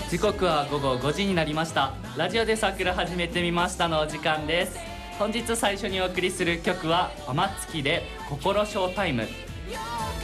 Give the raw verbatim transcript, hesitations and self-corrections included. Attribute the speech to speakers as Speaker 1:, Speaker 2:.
Speaker 1: 時刻は午後ごじになりました。ラジオで桜始めてみましたのお時間です。本日最初にお送りする曲は天月で心ショータイム。